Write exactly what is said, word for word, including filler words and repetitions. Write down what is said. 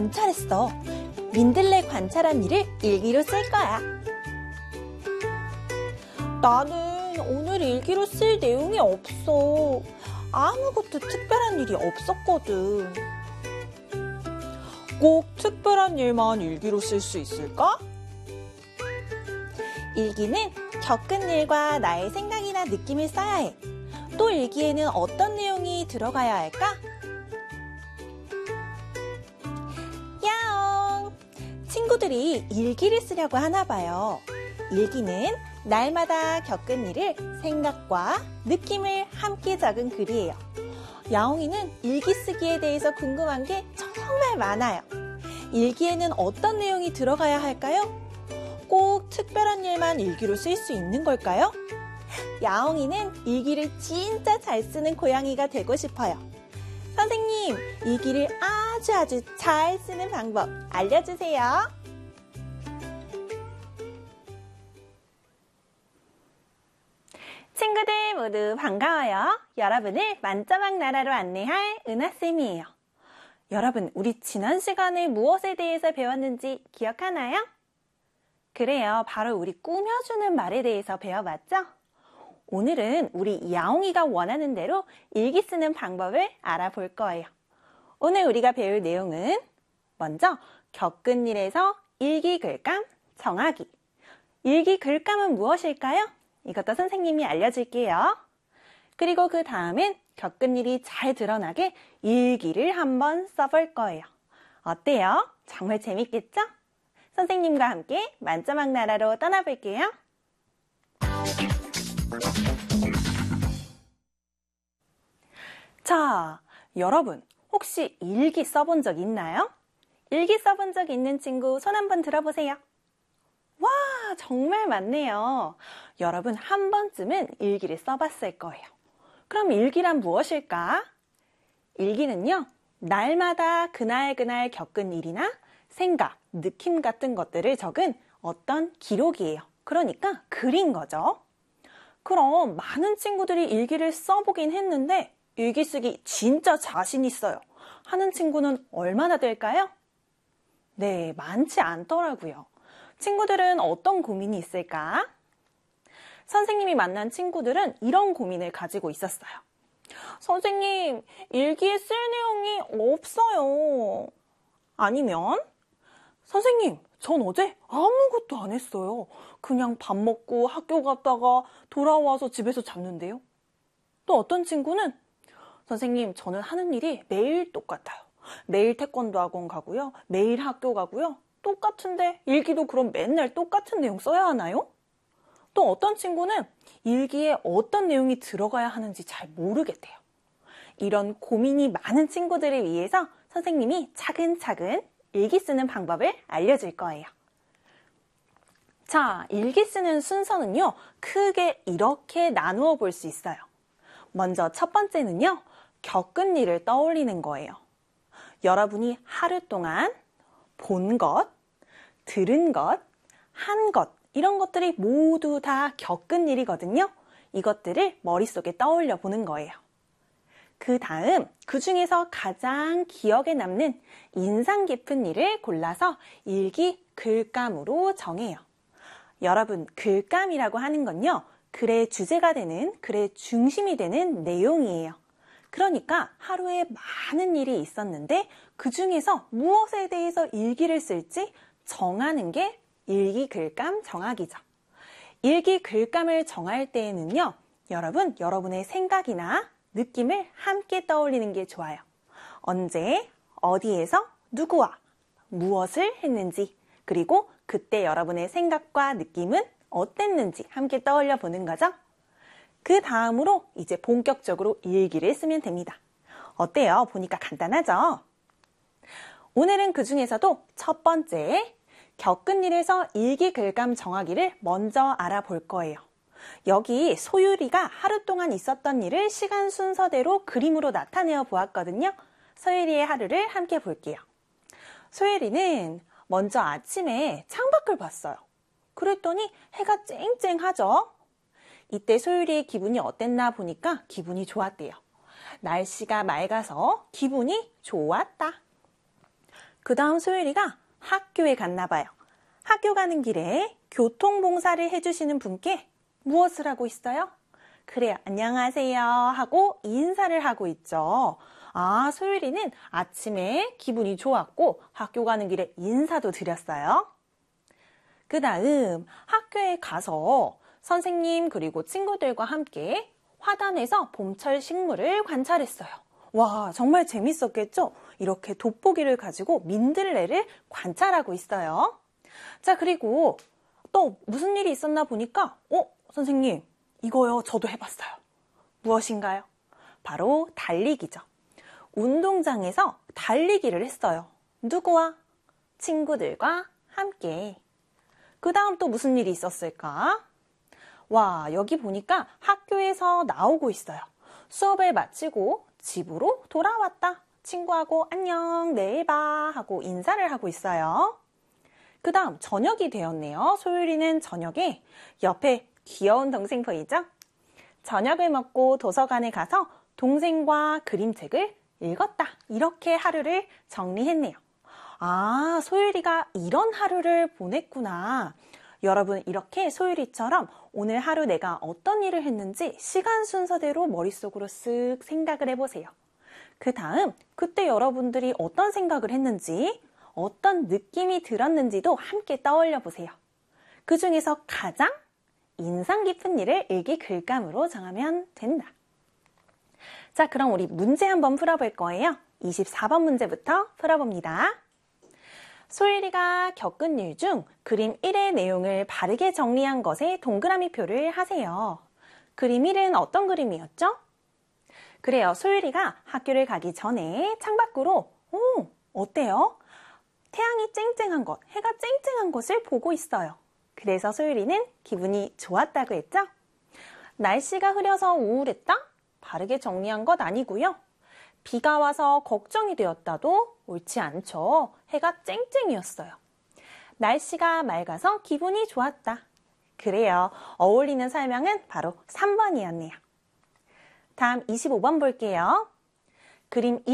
관찰했어. 민들레 관찰한 일을 일기로 쓸 거야. 나는 오늘 일기로 쓸 내용이 없어. 아무것도 특별한 일이 없었거든. 꼭 특별한 일만 일기로 쓸 수 있을까? 일기는 겪은 일과 나의 생각이나 느낌을 써야 해. 또 일기에는 어떤 내용이 들어가야 할까? 야옹! 친구들이 일기를 쓰려고 하나 봐요. 일기는 날마다 겪은 일을 생각과 느낌을 함께 적은 글이에요. 야옹이는 일기 쓰기에 대해서 궁금한 게 정말 많아요. 일기에는 어떤 내용이 들어가야 할까요? 꼭 특별한 일만 일기로 쓸 수 있는 걸까요? 야옹이는 일기를 진짜 잘 쓰는 고양이가 되고 싶어요. 선생님, 일기를 아주 아주 잘 쓰는 방법 알려주세요. 친구들 모두 반가워요. 여러분을 만짜방 나라로 안내할 은하쌤이에요. 여러분, 우리 지난 시간에 무엇에 대해서 배웠는지 기억하나요? 그래요. 바로 우리 꾸며주는 말에 대해서 배워봤죠? 오늘은 우리 야옹이가 원하는 대로 일기 쓰는 방법을 알아볼 거예요. 오늘 우리가 배울 내용은 먼저 겪은 일에서 일기 글감 정하기. 일기 글감은 무엇일까요? 이것도 선생님이 알려줄게요. 그리고 그 다음엔 겪은 일이 잘 드러나게 일기를 한번 써볼 거예요. 어때요? 정말 재밌겠죠? 선생님과 함께 만짜방 나라로 떠나볼게요. 자, 여러분 혹시 일기 써본 적 있나요? 일기 써본 적 있는 친구 손 한번 들어보세요. 와, 정말 많네요. 여러분 한 번쯤은 일기를 써봤을 거예요. 그럼 일기란 무엇일까? 일기는요, 날마다 그날 그날 겪은 일이나 생각, 느낌 같은 것들을 적은 어떤 기록이에요. 그러니까 글인 거죠. 그럼 많은 친구들이 일기를 써보긴 했는데 일기 쓰기 진짜 자신 있어요 하는 친구는 얼마나 될까요? 네, 많지 않더라고요. 친구들은 어떤 고민이 있을까? 선생님이 만난 친구들은 이런 고민을 가지고 있었어요. 선생님, 일기에 쓸 내용이 없어요. 아니면 선생님, 전 어제 아무것도 안 했어요. 그냥 밥 먹고 학교 갔다가 돌아와서 집에서 잤는데요. 또 어떤 친구는 선생님, 저는 하는 일이 매일 똑같아요. 매일 태권도 학원 가고요. 매일 학교 가고요. 똑같은데 일기도 그럼 맨날 똑같은 내용 써야 하나요? 또 어떤 친구는 일기에 어떤 내용이 들어가야 하는지 잘 모르겠대요. 이런 고민이 많은 친구들을 위해서 선생님이 차근차근 일기 쓰는 방법을 알려줄 거예요. 자, 일기 쓰는 순서는요, 크게 이렇게 나누어 볼 수 있어요. 먼저 첫 번째는요, 겪은 일을 떠올리는 거예요. 여러분이 하루 동안 본 것, 들은 것, 한 것, 이런 것들이 모두 다 겪은 일이거든요. 이것들을 머릿속에 떠올려 보는 거예요. 그 다음 그 중에서 가장 기억에 남는 인상 깊은 일을 골라서 일기 글감으로 정해요. 여러분, 글감이라고 하는 건요, 글의 주제가 되는, 글의 중심이 되는 내용이에요. 그러니까 하루에 많은 일이 있었는데 그 중에서 무엇에 대해서 일기를 쓸지 정하는 게 일기 글감 정하기죠. 일기 글감을 정할 때에는요, 여러분, 여러분의 생각이나 느낌을 함께 떠올리는 게 좋아요. 언제, 어디에서, 누구와, 무엇을 했는지, 그리고 그때 여러분의 생각과 느낌은 어땠는지 함께 떠올려 보는 거죠. 그 다음으로 이제 본격적으로 일기를 쓰면 됩니다. 어때요? 보니까 간단하죠? 오늘은 그 중에서도 첫 번째, 겪은 일에서 일기 글감 정하기를 먼저 알아볼 거예요. 여기 소율이가 하루 동안 있었던 일을 시간 순서대로 그림으로 나타내어 보았거든요. 소율이의 하루를 함께 볼게요. 소율이는 먼저 아침에 창밖을 봤어요. 그랬더니 해가 쨍쨍하죠? 이때 소율이의 기분이 어땠나 보니까 기분이 좋았대요. 날씨가 맑아서 기분이 좋았다. 그 다음 소율이가 학교에 갔나 봐요. 학교 가는 길에 교통봉사를 해주시는 분께 무엇을 하고 있어요? 그래요. 안녕하세요 하고 인사를 하고 있죠. 아, 소율이는 아침에 기분이 좋았고 학교 가는 길에 인사도 드렸어요. 그 다음 학교에 가서 선생님 그리고 친구들과 함께 화단에서 봄철 식물을 관찰했어요. 와, 정말 재밌었겠죠? 이렇게 돋보기를 가지고 민들레를 관찰하고 있어요. 자, 그리고 또 무슨 일이 있었나 보니까 어? 선생님, 이거요. 저도 해봤어요. 무엇인가요? 바로 달리기죠. 운동장에서 달리기를 했어요. 누구와? 친구들과 함께. 그 다음 또 무슨 일이 있었을까? 와, 여기 보니까 학교에서 나오고 있어요. 수업을 마치고 집으로 돌아왔다. 친구하고 안녕, 내일 봐 하고 인사를 하고 있어요. 그 다음 저녁이 되었네요. 소율이는 저녁에 옆에 귀여운 동생 보이죠? 저녁을 먹고 도서관에 가서 동생과 그림책을 읽었다. 이렇게 하루를 정리했네요. 아, 소율이가 이런 하루를 보냈구나. 여러분, 이렇게 소율이처럼 오늘 하루 내가 어떤 일을 했는지 시간 순서대로 머릿속으로 쓱 생각을 해보세요. 그 다음 그때 여러분들이 어떤 생각을 했는지 어떤 느낌이 들었는지도 함께 떠올려 보세요. 그 중에서 가장 인상 깊은 일을 일기 글감으로 정하면 된다. 자, 그럼 우리 문제 한번 풀어볼 거예요. 이십사 번 문제부터 풀어봅니다. 소율이가 겪은 일 중 그림 일의 내용을 바르게 정리한 것에 동그라미 표를 하세요. 그림 일은 어떤 그림이었죠? 그래요. 소율이가 학교를 가기 전에 창밖으로 오, 어때요? 태양이 쨍쨍한 것, 해가 쨍쨍한 것을 보고 있어요. 그래서 소율이는 기분이 좋았다고 했죠? 날씨가 흐려서 우울했다? 바르게 정리한 것 아니고요. 비가 와서 걱정이 되었다도 옳지 않죠. 해가 쨍쨍이었어요. 날씨가 맑아서 기분이 좋았다. 그래요. 어울리는 설명은 바로 삼 번이었네요. 다음 이십오 번 볼게요. 그림